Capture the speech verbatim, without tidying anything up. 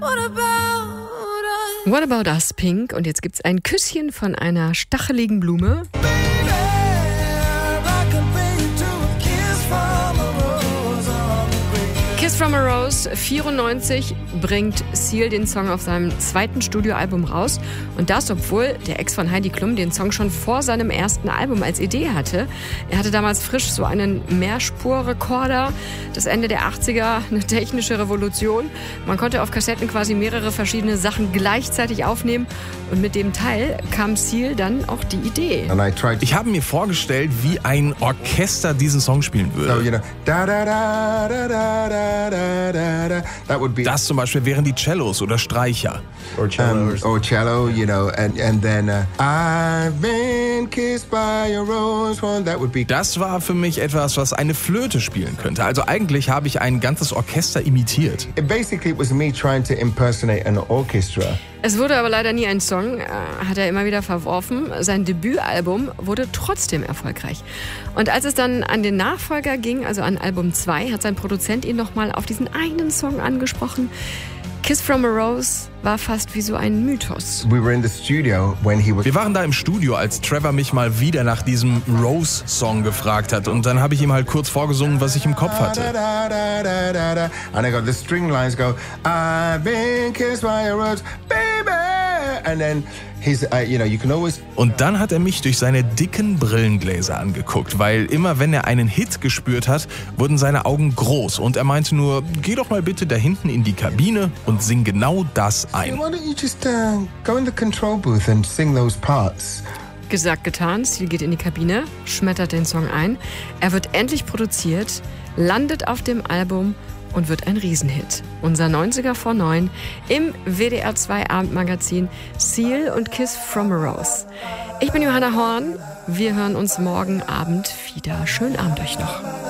What About Us, Pink. Und jetzt gibt's ein Küsschen von einer stacheligen Blume. Kiss from a Rose, vierundneunzig, bringt Seal den Song auf seinem zweiten Studioalbum raus. Und das, obwohl der Ex von Heidi Klum den Song schon vor seinem ersten Album als Idee hatte. Er hatte damals frisch so einen Mehrspurrekorder. Das Ende der achtziger, eine technische Revolution. Man konnte auf Kassetten quasi mehrere verschiedene Sachen gleichzeitig aufnehmen. Und mit dem Teil kam Seal dann auch die Idee. Ich habe mir vorgestellt, wie ein Orchester diesen Song spielen würde. So, you know, da, da, da, da, da, da. That would be Das zum Beispiel wären die Cellos oder Streicher. or cello, um, or cello, you know, and and then uh, I've been kissed by a rose. One that would be. Das war für mich etwas, was eine Flöte spielen könnte. Also eigentlich habe ich ein ganzes Orchester imitiert. It basically it was me trying to impersonate an orchestra. Es wurde aber leider nie ein Song, äh, hat er immer wieder verworfen. Sein Debütalbum wurde trotzdem erfolgreich. Und als es dann an den Nachfolger ging, also an Album zwei, hat sein Produzent ihn nochmal auf diesen einen Song angesprochen. Kiss from a Rose war fast wie so ein Mythos. We were in the studio when he was. Wir waren da im Studio, als Trevor mich mal wieder nach diesem Rose-Song gefragt hat. Und dann habe ich ihm halt kurz vorgesungen, was ich im Kopf hatte. And I got the string lines go, I've been kissed by a rose, baby. And then he's, uh, you know, you can always. Und dann hat er mich durch seine dicken Brillengläser angeguckt, weil immer wenn er einen Hit gespürt hat, wurden seine Augen groß. Und er meinte nur, geh doch mal bitte da hinten in die Kabine und sing genau das ein. Why don't you just uh, go in the control booth and sing those parts? Gesagt, getan. Seal geht in die Kabine, schmettert den Song ein. Er wird endlich produziert, landet auf dem Album und wird ein Riesenhit. Unser neunziger vor neun im W D R zwei Abendmagazin Seal und Kiss from a Rose. Ich bin Johanna Horn. Wir hören uns morgen Abend wieder. Schönen Abend euch noch.